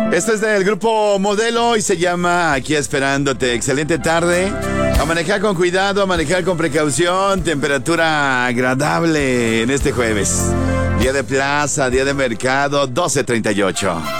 Esto es del grupo Modelo y se llama Aquí Esperándote. Excelente tarde. A manejar con cuidado, a manejar con precaución. Temperatura agradable en este jueves. Día de plaza, día de mercado, 12:38.